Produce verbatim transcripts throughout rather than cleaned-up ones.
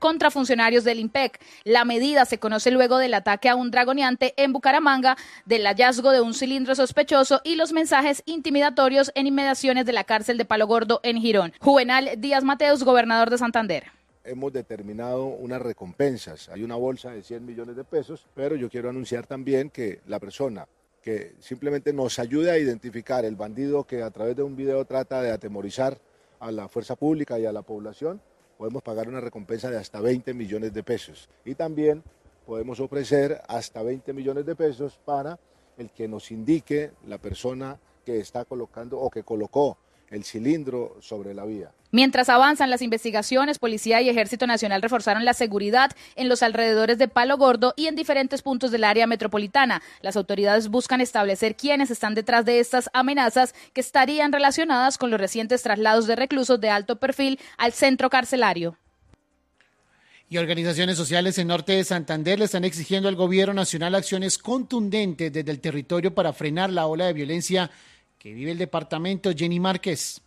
contra funcionarios del IMPEC. La medida se conoce luego del ataque a un dragoneante en Bucaramanga, del hallazgo de un cilindro sospechoso y los mensajes intimidatorios en inmediaciones de la cárcel de Palo Gordo en Girón. Juvenal Díaz Mateus, gobernador de Santander. Hemos determinado unas recompensas, hay una bolsa de cien millones de pesos, pero yo quiero anunciar también que la persona que simplemente nos ayude a identificar el bandido que a través de un video trata de atemorizar a la fuerza pública y a la población, podemos pagar una recompensa de hasta veinte millones de pesos. Y también podemos ofrecer hasta veinte millones de pesos para el que nos indique la persona que está colocando o que colocó el cilindro sobre la vía. Mientras avanzan las investigaciones, Policía y Ejército Nacional reforzaron la seguridad en los alrededores de Palo Gordo y en diferentes puntos del área metropolitana. Las autoridades buscan establecer quiénes están detrás de estas amenazas que estarían relacionadas con los recientes traslados de reclusos de alto perfil al centro carcelario. Y organizaciones sociales en norte de Santander le están exigiendo al gobierno nacional acciones contundentes desde el territorio para frenar la ola de violencia que vive el departamento. Jenny Márquez.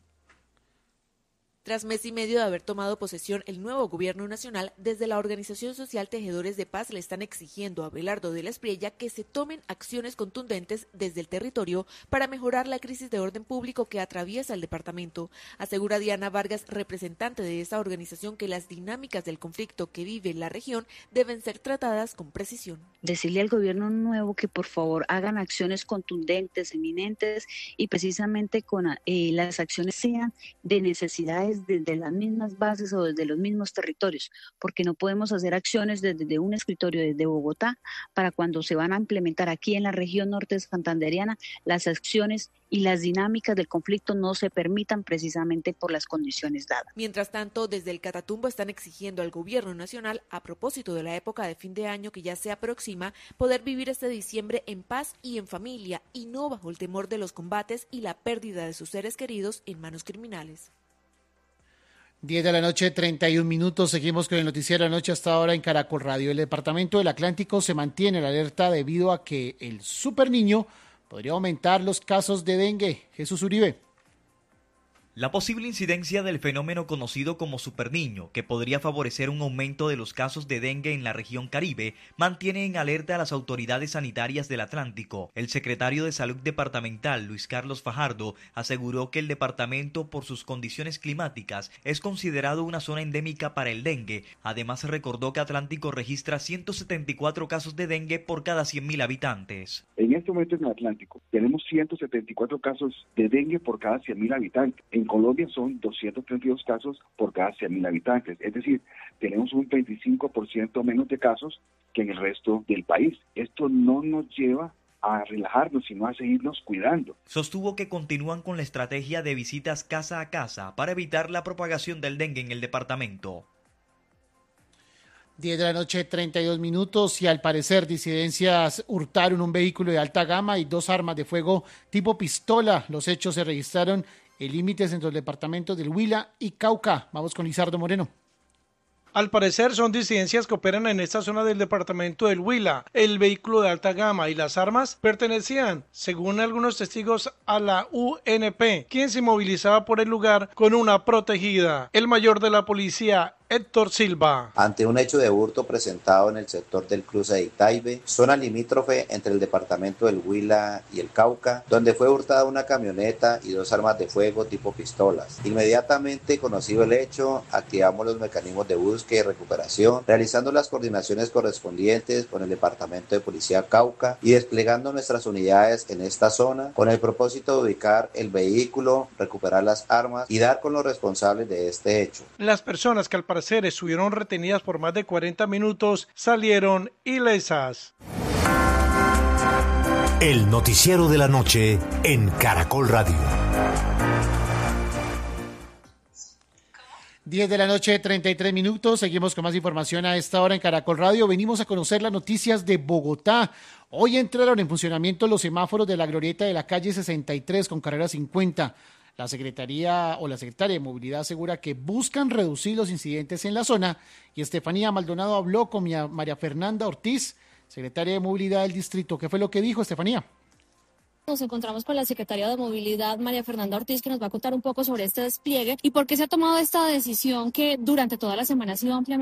Tras mes y medio de haber tomado posesión el nuevo gobierno nacional, desde la organización social Tejedores de Paz le están exigiendo a Abelardo de la Espriella que se tomen acciones contundentes desde el territorio para mejorar la crisis de orden público que atraviesa el departamento. Asegura Diana Vargas, representante de esta organización, que las dinámicas del conflicto que vive la región deben ser tratadas con precisión. Decirle al gobierno nuevo que por favor hagan acciones contundentes, eminentes, y precisamente con eh, las acciones sean de necesidades desde las mismas bases o desde los mismos territorios, porque no podemos hacer acciones desde, desde un escritorio desde Bogotá para cuando se van a implementar aquí en la región norte santanderiana, las acciones y las dinámicas del conflicto no se permitan precisamente por las condiciones dadas. Mientras tanto, desde el Catatumbo están exigiendo al gobierno nacional, a propósito de la época de fin de año que ya se aproxima, poder vivir este diciembre en paz y en familia, y no bajo el temor de los combates y la pérdida de sus seres queridos en manos criminales. diez de la noche, treinta y un minutos. Seguimos con el noticiero de la noche hasta ahora en Caracol Radio. El departamento del Atlántico se mantiene en alerta debido a que el superniño podría aumentar los casos de dengue. Jesús Uribe. La posible incidencia del fenómeno conocido como superniño, que podría favorecer un aumento de los casos de dengue en la región Caribe, mantiene en alerta a las autoridades sanitarias del Atlántico. El secretario de Salud Departamental, Luis Carlos Fajardo, aseguró que el departamento, por sus condiciones climáticas, es considerado una zona endémica para el dengue. Además, recordó que Atlántico registra ciento setenta y cuatro casos de dengue por cada cien mil habitantes. En este momento en el Atlántico tenemos ciento setenta y cuatro casos de dengue por cada cien mil habitantes. En Colombia son doscientos treinta y dos casos por cada cien mil habitantes, es decir, tenemos un veinticinco por ciento menos de casos que en el resto del país. Esto no nos lleva a relajarnos, sino a seguirnos cuidando. Sostuvo que continúan con la estrategia de visitas casa a casa para evitar la propagación del dengue en el departamento. diez de la noche, treinta y dos minutos, y al parecer disidencias hurtaron un vehículo de alta gama y dos armas de fuego tipo pistola. Los hechos se registraron en límites entre los departamentos del Huila y Cauca. Vamos con Lizardo Moreno. Al parecer son disidencias que operan en esta zona del departamento del Huila. El vehículo de alta gama y las armas pertenecían, según algunos testigos, a la U N P, quien se movilizaba por el lugar con una protegida. El mayor de la policía, Héctor Silva. Ante un hecho de hurto presentado en el sector del cruce de Itaibe, zona limítrofe entre el departamento del Huila y el Cauca, donde fue hurtada una camioneta y dos armas de fuego tipo pistolas. Inmediatamente conocido el hecho, activamos los mecanismos de búsqueda y recuperación, realizando las coordinaciones correspondientes con el departamento de policía Cauca y desplegando nuestras unidades en esta zona con el propósito de ubicar el vehículo, recuperar las armas y dar con los responsables de este hecho. Las personas que al parecer estuvieron retenidas por más de cuarenta minutos salieron ilesas. El noticiero de la noche en Caracol Radio. diez de la noche, treinta y tres minutos. Seguimos con más información a esta hora en Caracol Radio. Venimos a conocer las noticias de Bogotá. Hoy entraron en funcionamiento los semáforos de la glorieta de la calle sesenta y tres con carrera cincuenta. La Secretaría o la Secretaria de Movilidad asegura que buscan reducir los incidentes en la zona, y Estefanía Maldonado habló con María Fernanda Ortiz, Secretaria de Movilidad del distrito. ¿Qué fue lo que dijo, Estefanía? Nos encontramos con la Secretaria de Movilidad, María Fernanda Ortiz, que nos va a contar un poco sobre este despliegue y por qué se ha tomado esta decisión que durante toda la semana ha sido ampliamente